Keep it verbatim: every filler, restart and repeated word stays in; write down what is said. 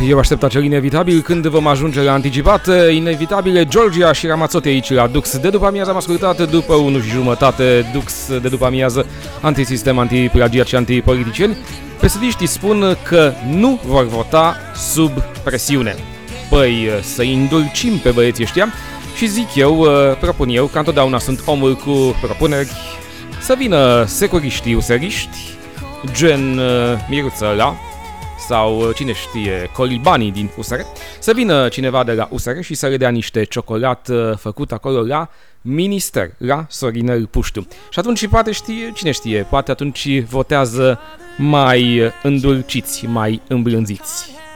Eu aștept acel inevitabil când vom ajunge la anticipat. Inevitabile, Georgia și Ramazzotti aici la Dux. De după amiază am ascultat după unu și jumătate Dux de după amiază, antisistem, antiplagiat și antipoliticieni. Pesediștii spun că nu vor vota sub presiune. Păi să-i îndulcim pe băieții ăștia și zic eu, propun eu, că întotdeauna sunt omul cu propuneri, să vină securiștii useriști, gen Miruță ăla, sau cine știe, colibanii din U S R, să vină cineva de la U S R și să le dea niște ciocolat făcut acolo la minister, la Sorinel Puștiu. Și atunci poate știe, cine știe, poate atunci votează mai îndulciți, mai îmblânziți.